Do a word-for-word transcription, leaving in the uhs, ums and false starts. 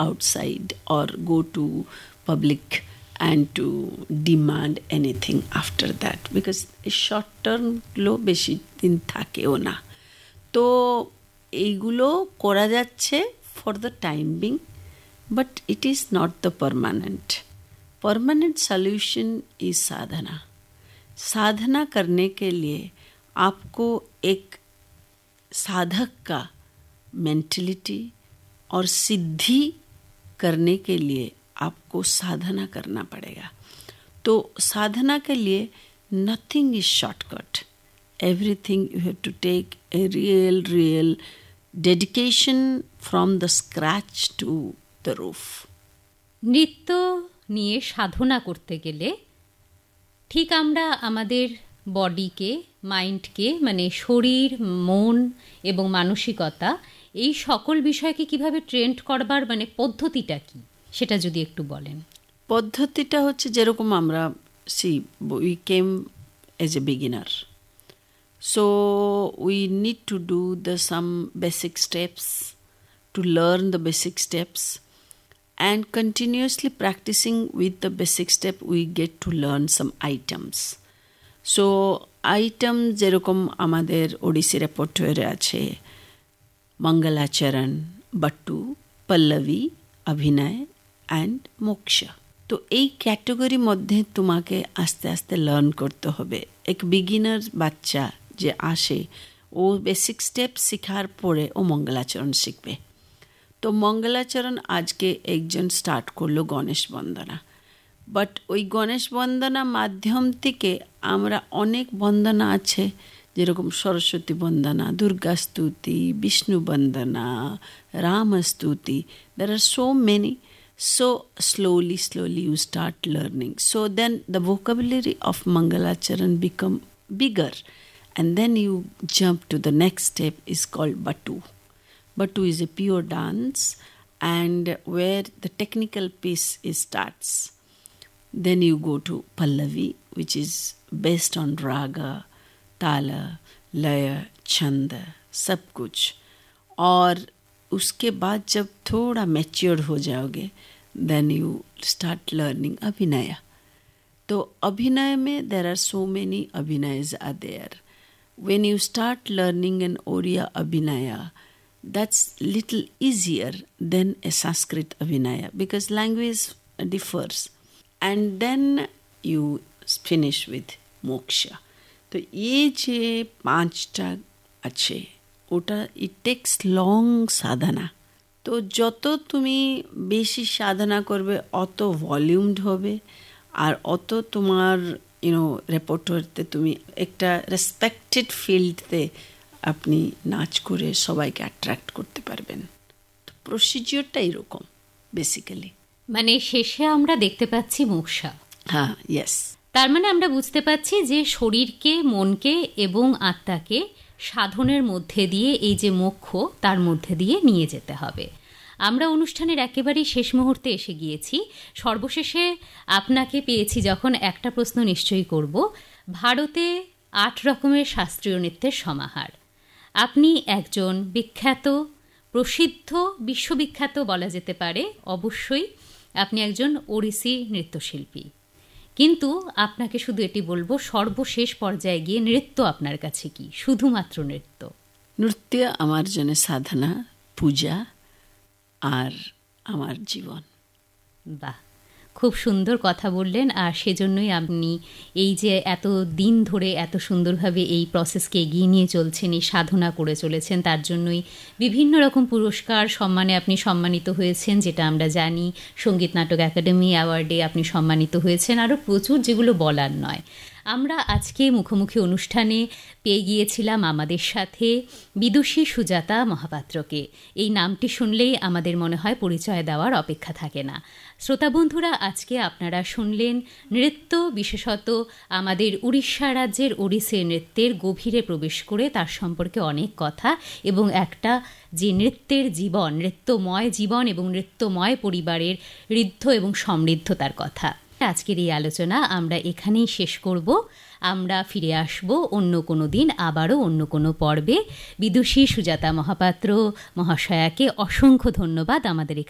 outside or go to public and to demand anything after that, because short term গুলো বেশি দিন থাকেও না। তো এইগুলো করা যাচ্ছে for the time being, but it is not the permanent. Permanent solution is sadhana. साधना करने के लिए आपको एक साधक का मेंटलिटी और सिद्धि करने के लिए आपको साधना करना पड़ेगा। तो साधना के लिए nothing is shortcut. Everything you have to take a real, real dedication from the scratch to the roof. নৃত্য নিয়ে সাধনা করতে গেলে ঠিক আমরা আমাদের বডিকে, মাইন্ডকে, মানে শরীর, মন এবং মানসিকতা, এই সকল বিষয়কে কিভাবে ট্রেন্ড করবার মানে পদ্ধতিটা কি, সেটা যদি একটু বলেন। পদ্ধতিটা হচ্ছে যেরকম আমরা C we came as a beginner, so we need to do the some basic steps, to learn the basic steps, and continuously practicing with the basic step we get to learn some items. So item যেরকম আমাদের ওড়িশি রেপার্টরিতে আছে মঙ্গলাচরণ, বট্টু, পল্লবী, অভিনয় and মোক্ষ। তো এই category মধ্যে তোমাকে আস্তে আস্তে লার্ন করতে হবে। এক বিগিনার বাচ্চা যে আসে, ও বেসিক স্টেপ শেখার পরে ও মঙ্গলাচরণ শিখবে। তো মঙ্গলাচরণ আজকে একজন স্টার্ট করলো গণেশ বন্দনা, বাট ওই গণেশ বন্দনা মাধ্যম থেকে আমরা অনেক বন্দনা আছে, যেরকম সরস্বতী বন্দনা, দুর্গা স্তুতি, বিষ্ণু বন্দনা, রাম স্তুতি। দের আর so many. So slowly, slowly you start learning. So then the vocabulary of Mangalacharan become bigger, and then you jump to the next step is called Batu. Batu is a pure dance, and where the technical piece is starts. Then you go to Pallavi, which is based on raga, tala, laya, chanda, सब कुछ। और उसके बाद जब थोड़ा mature हो जाओगे, then you start learning abhinaya. तो अभिनय में there are so many abhinayas are there. When you start learning an Oriya abhinaya, that's little easier than a Sanskrit abhinaya because language differs. And then you finish with moksha. तो ये जे पांचटा अच्छे ওটা it takes long সাধনা। তো যত তুমি বেশি সাধনা করবে অত ভলিউমড হবে, আর অত তোমার ইউনো রেপার্টরিতে তুমি একটা রেসপেক্টেড ফিল্ডতে আপনি নাচ করে সবাইকে অ্যাট্রাক্ট করতে পারবেন। তো প্রসিজিওরটা এরকম বেসিক্যালি। মানে শেষে আমরা দেখতে পাচ্ছি মোক্ষা। হ্যাঁ, ইয়েস। তার মানে আমরা বুঝতে পাচ্ছি যে শরীরকে, মনকে এবং আত্মাকে সাধনের মধ্যে দিয়ে এই যে মোক্ষ, তার মধ্যে দিয়ে নিয়ে যেতে হবে। আমরা অনুষ্ঠানের একেবারেই শেষ মুহূর্তে এসে গিয়েছি। সর্বশেষে আপনাকে পেয়েছি যখন, একটা প্রশ্ন নিশ্চয়ই করব। ভারতে আট রকমের শাস্ত্রীয় নৃত্যের সমাহার। আপনি একজন বিখ্যাত, প্রসিদ্ধ, বিশ্ববিখ্যাত বলা যেতে পারে, অবশ্যই আপনি একজন ওড়িশি নৃত্যশিল্পী। কিন্তু আপনাকে শুধু এটি বলবো, সর্বশেষ পর্যায়ে গিয়ে নৃত্য আপনার কাছে কি? শুধুমাত্র নৃত্য? নৃত্য আমার জন্য সাধনা, পূজা আর আমার জীবন। বাহ, খুব সুন্দর কথা বললেন। আর সেজন্যই আপনি এই যে এত দিন ধরে এত সুন্দরভাবে এই প্রসেসকে এগিয়ে নিয়ে চলছেন, এই সাধনা করে চলেছেন, তার জন্যই বিভিন্ন রকম পুরস্কার, সম্মানে আপনি সম্মানিত হয়েছেন, যেটা আমরা জানি। সঙ্গীত নাটক একাডেমি অ্যাওয়ার্ডে আপনি সম্মানিত হয়েছেন, আরও প্রচুর, যেগুলো বলার নয়। আমরা আজকে মুখোমুখি অনুষ্ঠানে পেয়ে গিয়েছিলাম আমাদের সাথে বিদুষী সুজাতা মহাপাত্রকে। এই নামটি শুনলেই আমাদের মনে হয় পরিচয় দেওয়ার অপেক্ষা থাকে না। শ্রোতা বন্ধুরা, আজকে আপনারা শুনলেন নৃত্য, বিশেষত আমাদের উড়িষ্যা রাজ্যের ওড়িশি নৃত্যের গভীরে প্রবেশ করে তার সম্পর্কে অনেক কথা, এবং একটা যে নৃত্যের জীবন, নৃত্যময় জীবন এবং নৃত্যময় পরিবারের ঋদ্ধ এবং সমৃদ্ধতার কথা। আজকের এই আলোচনা আমরা এখানেই শেষ করব। আমরা ফিরে আসব অন্য কোনো দিন, আবারও অন্য কোনো পর্বে। বিদুষী সুজাতা মহাপাত্র মহাশয়াকে অসংখ্য ধন্যবাদ আমাদের